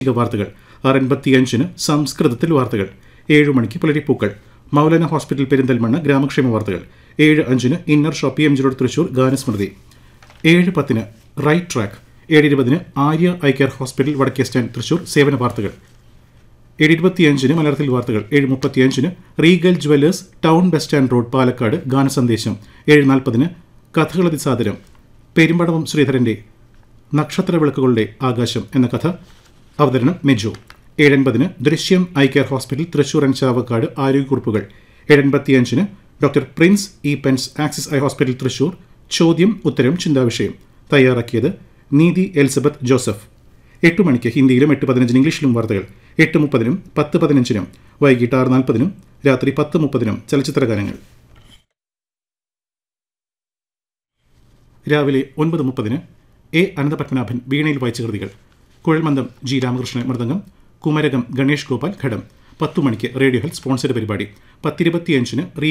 വാർത്തകൾ 6:55 സംസ്കൃതത്തിൽ വാർത്തകൾ 7 മണിക്ക് പുലരിപ്പൂക്കൾ മൗലാന ഹോസ്പിറ്റൽ പെരിന്തൽമണ്ണ ഗ്രാമക്ഷേമ വാർത്തകൾ 7:05 inner shop M G road Thrissur ഗാനസ്മൃതി 7:10 right track 7:20 Arya eye care hospital വടക്കേ സ്റ്റാൻഡ് തൃശൂർ സേവന വാർത്തകൾ 7:25 മലയാളത്തിൽ വാർത്തകൾ 7:35 Regal jewellers town bus stand road Palakkad ഗാനസന്ദേശം 7:40 കഥകളതിസാദരം Perumbadavam ശ്രീധരന്റെ നക്ഷത്ര വിളക്കുകളുടെ ആകാശം എന്ന കഥ അവതരണം മെജോ 7:50 ദൃശ്യം eye care hospital Thrissur and Chavakkad ആരോഗ്യക്കുറിപ്പുകൾ 7:55 doctor Prince E Pence axis eye hospital Thrissur ചോദ്യം ഉത്തരം ചിന്താവിഷയം തയ്യാറാക്കിയത് നീതി എലിസബത്ത് ജോസഫ് 8 മണിക്ക് ഹിന്ദിയിലും 8:15 ഇംഗ്ലീഷിലും വാർത്തകൾ 8:30 10:15 വൈകിട്ട് 6:40 രാത്രി 10:30 ചലച്ചിത്ര ഗാനങ്ങൾ രാവിലെ 9:30 എ അനന്തപത്മനാഭൻ വീണയിൽ വായിച്ച കൃതികൾ കുഴൽമന്ദം ജി രാമകൃഷ്ണൻ മൃദംഗം കുമരകം ഗണേഷ് ഗോപാൽ ഘടം 10 മണിക്ക് റേഡിയോ ഹെൽത്ത് സ്പോൺസർഡ് പരിപാടി 10:25